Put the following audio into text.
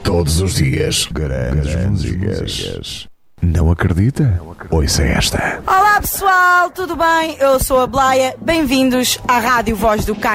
Todos os dias, grandes músicas. Não acredita? Ouça esta. Olá pessoal, tudo bem? Eu sou a Blaia, bem-vindos à Rádio Voz do Campo.